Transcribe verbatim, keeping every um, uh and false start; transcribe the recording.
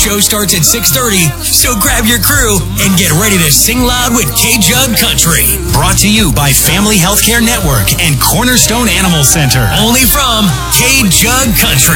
show starts at six thirty, so grab your crew and get ready to sing loud with K-Jug Country. Brought to you by Family Healthcare Network and Cornerstone Animal Center. Only from K-Jug Country.